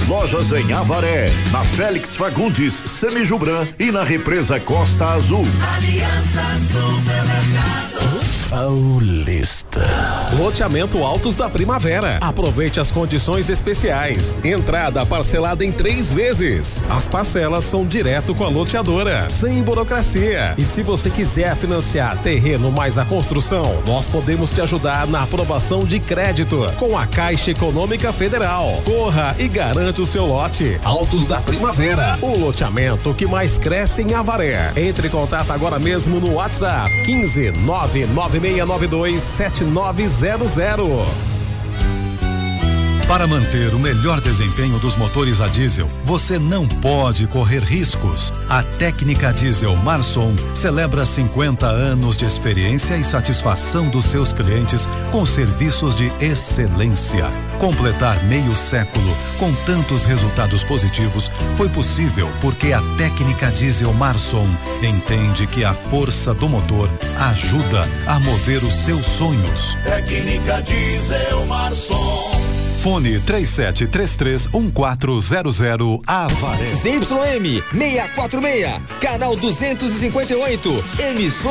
lojas em Avaré, na Félix Fagundes, Semijubran e na Represa Costa Azul. Aliança Supermercado. Paulista. Loteamento Altos da Primavera. Aproveite as condições especiais. Entrada parcelada em 3 vezes. As parcelas são direto com a loteadora, sem burocracia. E se você quiser financiar terreno mais a construção, nós podemos te ajudar na aprovação de crédito com a Caixa Econômica Federal. Corra e garante o seu lote. Altos da Primavera, o loteamento que mais cresce em Avaré. Entre em contato agora mesmo no WhatsApp 15 99692 7900. Para manter o melhor desempenho dos motores a diesel, você não pode correr riscos. A Técnica Diesel Marson celebra 50 anos de experiência e satisfação dos seus clientes com serviços de excelência. Completar meio século com tantos resultados positivos foi possível porque a Técnica Diesel Marson entende que a força do motor ajuda a mover os seus sonhos. Técnica Diesel Marson. Fone 3733-1400 Avaré. ZYM 646, canal 258, emissora